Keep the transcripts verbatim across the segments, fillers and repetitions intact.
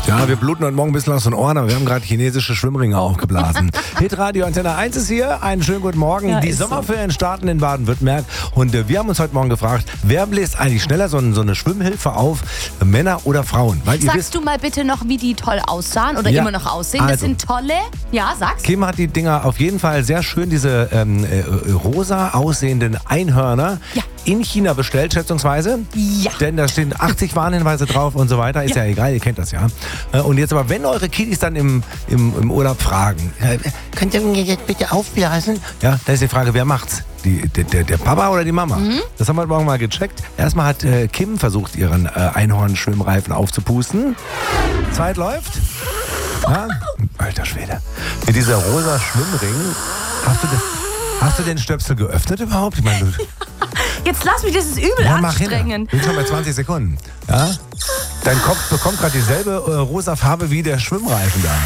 Ja, wir bluten heute Morgen ein bisschen aus den Ohren, aber wir haben gerade chinesische Schwimmringe aufgeblasen. Hitradio Antenne eins ist hier. Einen schönen guten Morgen. Ja, die ist Sommerferien starten in Baden-Württemberg. Und äh, wir haben uns heute Morgen gefragt, wer bläst eigentlich schneller so, so eine Schwimmhilfe auf, äh, Männer oder Frauen? Weil ihr Sagst wisst, du mal bitte noch, wie die toll aussahen oder Ja, immer noch aussehen? Das also. sind tolle, ja, sag's. Kim hat die Dinger auf jeden Fall sehr schön, diese ähm, äh, rosa aussehenden Einhörner, Ja. in China bestellt, schätzungsweise. Ja. Denn da stehen achtzig Warnhinweise drauf und so weiter. Ist ja, Ja. egal, ihr kennt das ja. Äh, Und jetzt aber, wenn eure Kiddies dann im, im, im Urlaub fragen, äh, könnt ihr mir jetzt bitte aufblasen? Ja, da ist die Frage, wer macht's? Die, der, der, der Papa oder die Mama? Mhm. Das haben wir heute Morgen mal gecheckt. Erstmal hat äh, Kim versucht, ihren äh, Einhorn-Schwimmreifen aufzupusten. Zeit läuft. Ja? Alter Schwede. Mit dieser rosa Schwimmring. Hast du, den, hast du den Stöpsel geöffnet überhaupt? Ich meine, du, Jetzt lass mich, das ist übel ja, mach hin. anstrengend. Bin schon bei zwanzig Sekunden. Ja? Dein Kopf bekommt gerade dieselbe äh, rosa Farbe wie der Schwimmreifen da.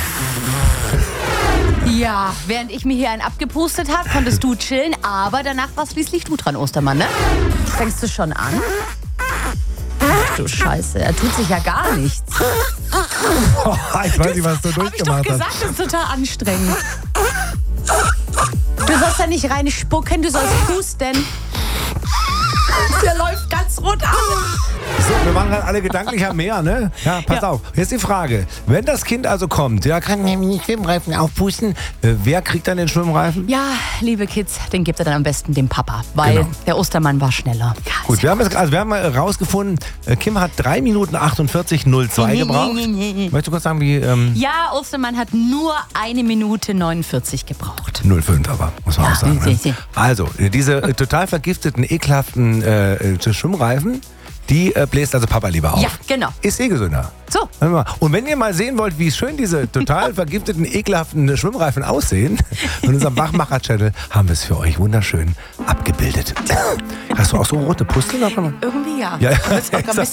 Ja, während ich mir hier einen abgepustet habe, konntest du chillen, aber danach warst schließlich du dran, Ostermann, ne? Fängst du schon an? Ach du Scheiße, er tut sich ja gar nichts. Oh, ich weiß nicht, was du Hab ich doch durchgemacht hast. gesagt, das ist total anstrengend. Du sollst ja nicht rein spucken, du sollst pusten. Der läuft ganz rot an. So, wir waren gerade alle gedanklich am Meer, ne? Ja, pass Ja. auf. Jetzt die Frage. Wenn das Kind also kommt, ja, kann mir den Schwimmreifen aufpusten, äh, wer kriegt dann den Schwimmreifen? Ja, liebe Kids, den gebt ihr dann am besten dem Papa, weil Genau. der Ostermann war schneller. Ja, Gut, wir haben jetzt, also wir haben rausgefunden, äh, Kim hat drei Minuten achtundvierzig null zwei gebraucht. Möchtest du kurz sagen, wie... Ähm, Ja, Ostermann hat nur eine Minute neunundvierzig gebraucht. null fünf aber, muss man Ja, auch sagen. sie- Ne? sie. Also, äh, diese äh, total vergifteten, ekelhaften äh, äh, Schwimmreifen, die äh, bläst also Papa lieber auf. Ja, genau. Ist eh gesünder. So. Hör mal. Und wenn ihr mal sehen wollt, wie schön diese total vergifteten, ekelhaften Schwimmreifen aussehen, in unserem Wachmacher-Channel haben wir es für euch wunderschön abgebildet. Hast du auch so rote Pusteln? Irgendwie ja. Ja, ja. Aber es ist auch ein bisschen